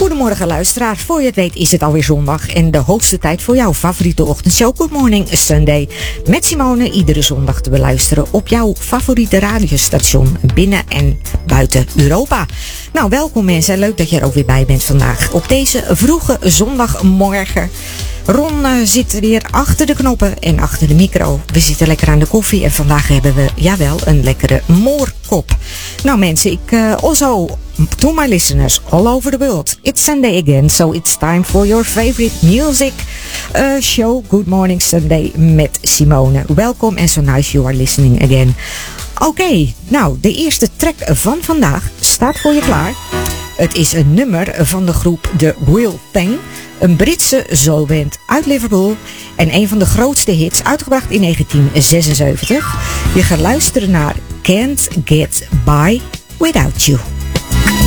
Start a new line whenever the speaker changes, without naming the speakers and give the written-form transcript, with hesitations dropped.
Goedemorgen luisteraar, voor je het weet is het alweer zondag en de hoogste tijd voor jouw favoriete ochtendshow Good Morning Sunday. Met Simone iedere zondag te beluisteren op jouw favoriete radiostation binnen en buiten Europa. Nou, welkom mensen, leuk dat je er ook weer bij bent vandaag op deze vroege zondagmorgen. Ron zit weer achter de knoppen en achter de micro. We zitten lekker aan de koffie en vandaag hebben we, jawel, een lekkere moorkop. Nou mensen, also to my listeners all over the world, it's Sunday again, so it's time for your favorite music show, Good Morning Sunday met Simone. Welcome and so nice you are listening again. Oké, nou, de eerste track van vandaag staat voor je klaar. Het is een nummer van de groep The Real Thing, een Britse soulband uit Liverpool en een van de grootste hits, uitgebracht in 1976. Je gaat luisteren naar Can't Get By Without You.